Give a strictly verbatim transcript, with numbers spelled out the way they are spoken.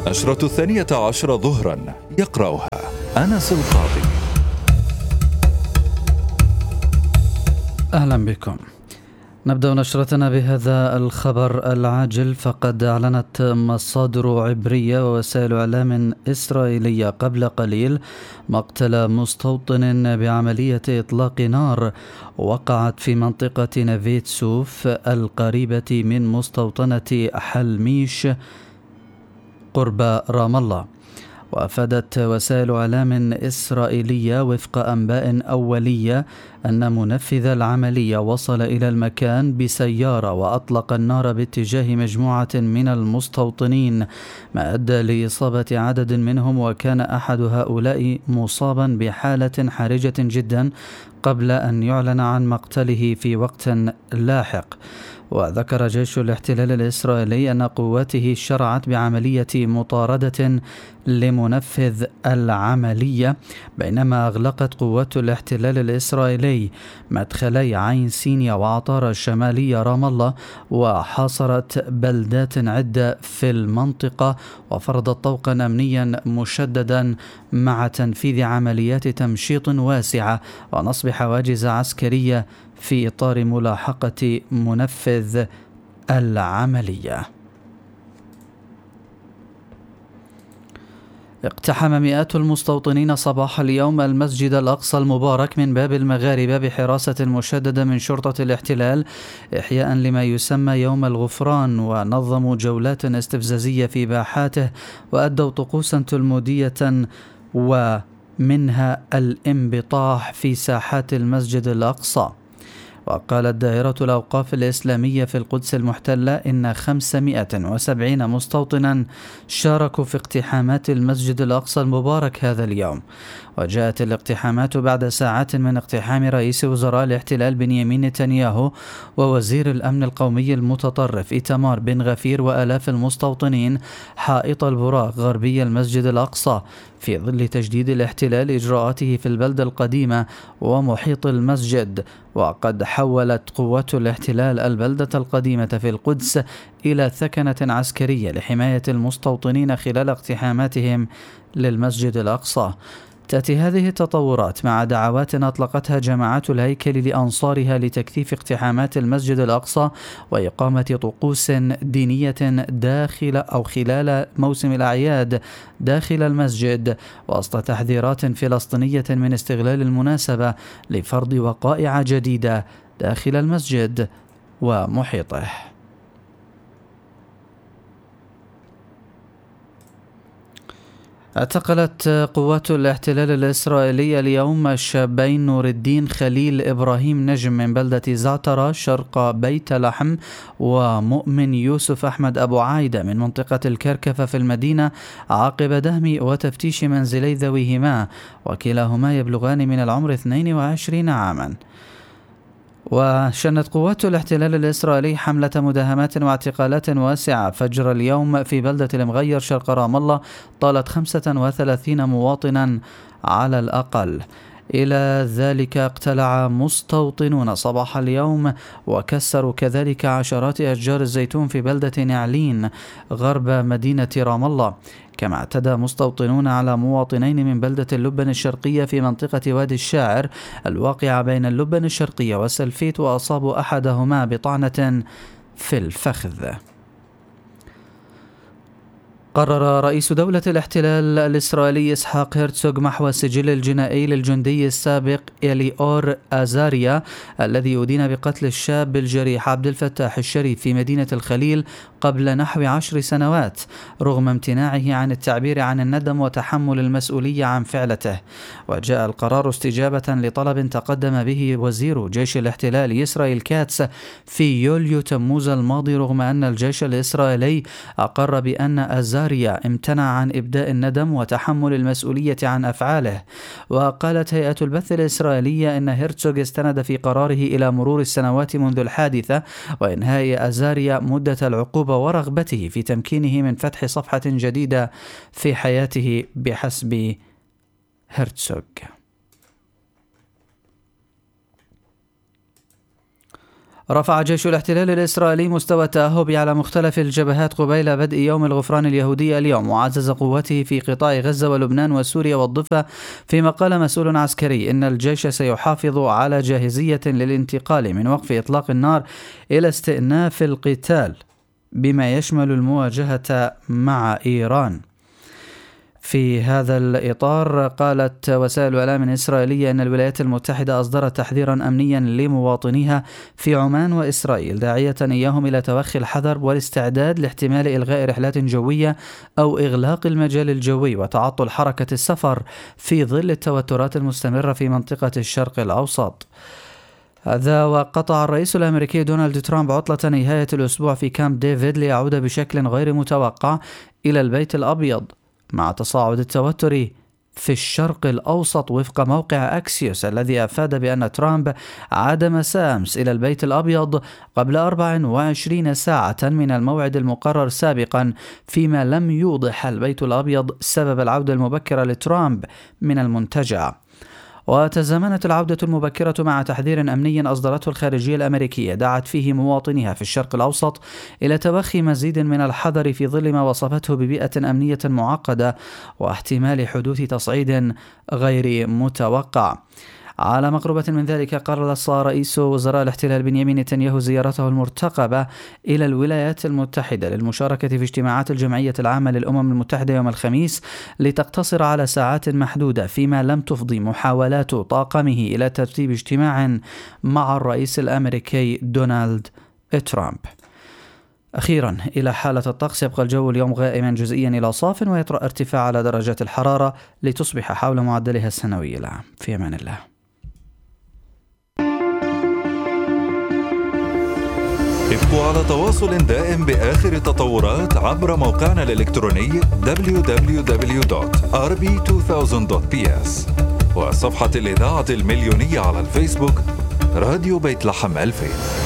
النشرة الثانية عشر ظهرا، يقرأها أنس القاضي. أهلا بكم. نبدأ نشرتنا بهذا الخبر العاجل. فقد أعلنت مصادر عبرية ووسائل إعلام إسرائيلية قبل قليل مقتل مستوطن بعملية إطلاق نار وقعت في منطقة نفيت سوف القريبة من مستوطنة حلميش قرب رام الله. وأفادت وسائل إعلام إسرائيلية وفق أنباء أولية أن منفذ العملية وصل إلى المكان بسيارة وأطلق النار باتجاه مجموعة من المستوطنين، ما أدى لإصابة عدد منهم، وكان أحد هؤلاء مصابا بحالة حرجة جدا قبل أن يعلن عن مقتله في وقت لاحق. وذكر جيش الاحتلال الإسرائيلي أن قواته شرعت بعملية مطاردة لمنفذ العملية، بينما أغلقت قوات الاحتلال الإسرائيلي مدخلي عين سينيا وعطارة الشمالية رام الله، وحاصرت بلدات عدة في المنطقة، وفرضت طوقا أمنيا مشددا مع تنفيذ عمليات تمشيط واسعة ونصب حواجز عسكرية في إطار ملاحقة منفذ العملية. اقتحم مئات المستوطنين صباح اليوم المسجد الأقصى المبارك من باب المغاربة بحراسة مشددة من شرطة الاحتلال إحياء لما يسمى يوم الغفران، ونظموا جولات استفزازية في باحاته وأدوا طقوسا تلمودية ومنها الانبطاح في ساحات المسجد الأقصى. وقالت دائرة الأوقاف الإسلامية في القدس المحتلة إن خمسمائة وسبعين مستوطنا شاركوا في اقتحامات المسجد الأقصى المبارك هذا اليوم. وجاءت الاقتحامات بعد ساعات من اقتحام رئيس وزراء الاحتلال بنيامين نتنياهو ووزير الأمن القومي المتطرف إيتمار بن غفير وآلاف المستوطنين حائط البراق غربي المسجد الأقصى، في ظل تجديد الاحتلال إجراءاته في البلدة القديمة ومحيط المسجد. وقد حولت قوات الاحتلال البلدة القديمة في القدس إلى ثكنة عسكرية لحماية المستوطنين خلال اقتحاماتهم للمسجد الأقصى. تأتي هذه التطورات مع دعوات أطلقتها جماعات الهيكل لأنصارها لتكثيف اقتحامات المسجد الأقصى وإقامة طقوس دينية داخل أو خلال موسم الأعياد داخل المسجد، وسط تحذيرات فلسطينية من استغلال المناسبة لفرض وقائع جديدة داخل المسجد ومحيطه. اعتقلت قوات الاحتلال الإسرائيلي اليوم الشابين نور الدين خليل إبراهيم نجم من بلدة زعترة شرق بيت لحم، ومؤمن يوسف أحمد أبو عايدة من منطقة الكركفة في المدينة، عقب دهم وتفتيش منزلي ذويهما، وكلاهما يبلغان من العمر اثنين وعشرين عاما. وشنت قوات الاحتلال الإسرائيلي حملة مداهمات واعتقالات واسعة فجر اليوم في بلدة المغير شرق رام الله، طالت خمسة وثلاثين مواطنا على الأقل. إلى ذلك اقتلع مستوطنون صباح اليوم وكسروا كذلك عشرات أشجار الزيتون في بلدة نعلين غرب مدينة رام الله. كما اعتدى مستوطنون على مواطنين من بلدة اللبن الشرقية في منطقة وادي الشاعر الواقعة بين اللبن الشرقية وسلفيت، وأصابوا أحدهما بطعنة في الفخذ. قرر رئيس دولة الاحتلال الإسرائيلي إسحاق هرتسوغ محو السجل الجنائي للجندي السابق إليور أزاريا الذي أدين بقتل الشاب الجريح عبد الفتاح الشريف في مدينة الخليل قبل نحو عشر سنوات، رغم امتناعه عن التعبير عن الندم وتحمل المسؤولية عن فعلته. وجاء القرار استجابة لطلب تقدم به وزير جيش الاحتلال إسرائيل كاتس في يوليو تموز الماضي، رغم أن الجيش الإسرائيلي أقر بأن أزاريا امتنع عن إبداء الندم وتحمل المسؤولية عن أفعاله. وقالت هيئة البث الإسرائيلية أن هرتسوغ استند في قراره إلى مرور السنوات منذ الحادثة وإنهاء أزاريا مدة العقوبة ورغبته في تمكينه من فتح صفحة جديدة في حياته بحسب هرتسوغ. رفع جيش الاحتلال الإسرائيلي مستوى التأهب على مختلف الجبهات قبيل بدء يوم الغفران اليهودي اليوم، وعزز قوته في قطاع غزة ولبنان وسوريا والضفة، فيما قال مسؤول عسكري إن الجيش سيحافظ على جاهزية للانتقال من وقف إطلاق النار إلى استئناف القتال بما يشمل المواجهة مع إيران. في هذا الإطار قالت وسائل الإعلام الإسرائيلية أن الولايات المتحدة أصدرت تحذيرا أمنيا لمواطنيها في عمان وإسرائيل، داعية إياهم إلى توخي الحذر والاستعداد لاحتمال إلغاء رحلات جوية أو إغلاق المجال الجوي وتعطل حركة السفر في ظل التوترات المستمرة في منطقة الشرق الأوسط. هذا وقطع الرئيس الأمريكي دونالد ترامب عطلة نهاية الأسبوع في كامب ديفيد ليعود بشكل غير متوقع إلى البيت الأبيض مع تصاعد التوتر في الشرق الأوسط، وفق موقع أكسيوس الذي أفاد بأن ترامب عاد مساء أمس إلى البيت الأبيض قبل أربع وعشرين ساعة من الموعد المقرر سابقا، فيما لم يوضح البيت الأبيض سبب العودة المبكرة لترامب من المنتجع. وتزامنت العودة المبكرة مع تحذير أمني أصدرته الخارجية الأمريكية دعت فيه مواطنيها في الشرق الأوسط إلى توخي مزيد من الحذر في ظل ما وصفته ببيئة أمنية معقدة واحتمال حدوث تصعيد غير متوقع. على مقربة من ذلك، قرر رئيس وزراء الاحتلال بنيامين نتنياهو زيارته المرتقبة إلى الولايات المتحدة للمشاركة في اجتماعات الجمعية العامة للأمم المتحدة يوم الخميس لتقتصر على ساعات محدودة، فيما لم تفضي محاولات طاقمه إلى ترتيب اجتماع مع الرئيس الأمريكي دونالد ترامب. أخيرا إلى حالة الطقس، يبقى الجو اليوم غائما جزئيا إلى صاف، ويطرأ ارتفاع على درجات الحرارة لتصبح حول معدلها السنوي العام. في أمان الله. ابقوا على تواصل دائم بآخر التطورات عبر موقعنا الإلكتروني دبليو دبليو دبليو دوت آر بي ألفين دوت بي إس وصفحة الإذاعة المليونية على الفيسبوك راديو بيت لحم ألفين.